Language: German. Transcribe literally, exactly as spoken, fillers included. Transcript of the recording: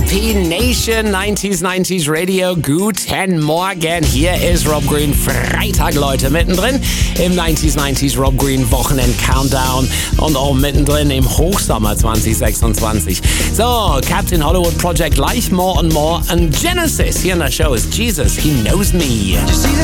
P Nation nineties nineties Radio. Guten Morgen, hier ist Rob Green. Freitag, Leute, mittendrin im nineties nineties Rob Green Wochenend Countdown und auch mittendrin im Hochsommer zwanzig sechsundzwanzig. So, Captain Hollywood Project gleich more and more. And Genesis hier in der Show ist Jesus, He Knows Me.